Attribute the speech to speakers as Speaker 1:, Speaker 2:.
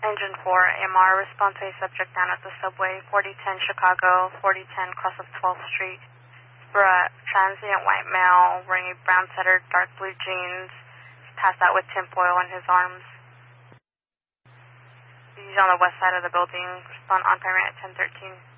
Speaker 1: Engine 4, AMR, response a subject down at the subway, 4010 Chicago, 4010 cross of 12th Street. For a transient white male wearing a brown setter, dark blue jeans, passed out with tinfoil in his arms. He's on the west side of the building. Respond on primary at 1013.